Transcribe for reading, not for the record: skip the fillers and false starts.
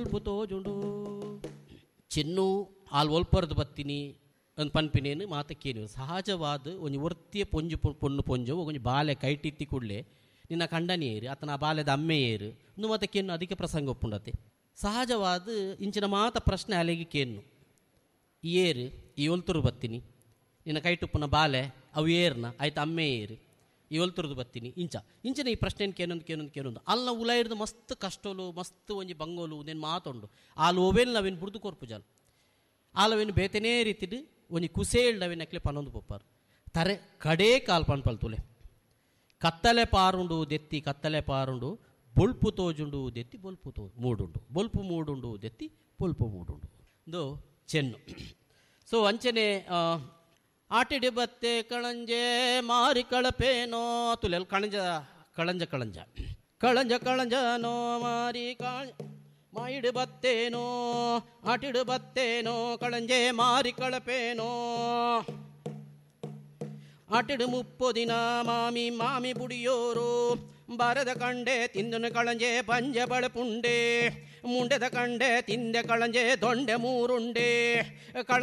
ಬೊಲ್ಪು ತೋಜುಂಡು ಚಿನ್ನು ಆಲ್ ಒಲ್ಪರ್ದು ಬತ್ತಿನಿ ಒಂದು ಪನ್ಪಿನೇನು ಮಾತಕ್ಕೇನು ಸಹಜವಾದ ಒಂದು ವರ್ತಿಯ ಪೊಂಜು ಪೊಣ್ಣು ಪೊಂಜು ಒಂದು ಬಾಲೆ ಕೈಟಿತ್ತಿ ಕೂಡಲೇ ನಿನ್ನ ಕಂಡನಿ ಏರು ಆತನ ಆ ಬಾಲ್ಯದ ಅಮ್ಮೆ ಏರು ಇನ್ನು ಮಾತಕ್ಕೇನು ಅದಕ್ಕೆ ಪ್ರಸಂಗ ಒಪ್ಪುಂಡತೆ ಸಹಜವಾದ ಇಂಚಿನ ಮಾತ ಪ್ರಶ್ನೆ ಅಲೆಗೆ ಕೇನು ಏರು ಈ ಒಲ್ತುರು ಬತ್ತೀನಿ ನಿನ್ನ ಕೈಟುಪ್ಪನ ಬಾಲೆ ಅವು ಏರ್ನ ಆಯ್ತು ಅಮ್ಮೆ ಏರು ಈ ಒಲ್ತುರ್ದು ಬತ್ತೀನಿ ಇಂಚನ ಈ ಪ್ರಶ್ನೆ ಕೇನೊಂದು ಅಲ್ಲ ಉಲ ಹಿಡ್ದು ಮಸ್ತ್ ಕಷ್ಟೋಲು ಮಸ್ತ್ ಒಂಜಿ ಬಂಗೋಲು ನೀನು ಮಾತೊಂಡು ಆಲು ಓವೇನು ನಾವೇನು ಬುಡ್ದು ಕೊರ್ಪು ಜಾಲು ಆಲವೇನು ಬೇತನೇ ರೀತಿಡು ಒಂಜಿ ಕುಸೇಳ್ದು ಅವೇನು ಅಕ್ಲೆ ಪನ್ನೊಂದು ಪೊಪ್ಪಾರು ತರೆ ಕಡೇ ಕಾಲು ಪನ್ಪಲ್ತುಲೆ ಕತ್ತಲೆ ಪಾರುಂಡು ದೆತ್ತಿ ಕತ್ತಲೆ ಪಾರುಂಡು ಬೊಲ್ಪು ತೋಜುಂಡು ದೆತ್ತಿ ಬೊಲ್ಪು ಮೂಡುಂಡು ಬೊಲ್ಪು ಮೂಡುಂಡು ದೆತ್ತಿ ಬೊಲ್ಪು ಮೂಡುಂಡು ಇದು ಚೆನ್ನು. ಸೊ ಅಂಚನೆ ಆಟಿಡಿ ಬತ್ತೆ ಕಳಂಜೆ ಮಾರಿ ಕಳಪೇನೋ ತುಲೆಲ್ ಕಳಂಜ ಕಳಂಜ ಕಳಂಜ ಕಳಂಜ ಕಳಂಜನೋ ಮಾರಿ ಮಾಯಿಡು ಬತ್ತೇನೋ ಆಟಿಡು ಬತ್ತೇನೋ ಕಳಂಜೆ ಮಾರಿ ಕಳಪೇನೋ ಆಟಿಡು ಮುಪ್ಪೊದಿನ ಮಾಮಿ ಬುಡಿಯೋರು ಬರದ ಕಂಡೆ ತಿಂದನು ಕಳಂಜೆ ಪಂಜೆ ಬಳಪುಂಡೆ ಮುಂಡೆದ ಕಂಡೆ ತಿಂದೆ ಕಳಂಜೆ ದೊಂಡೆ ಮೂರುಂಡೆ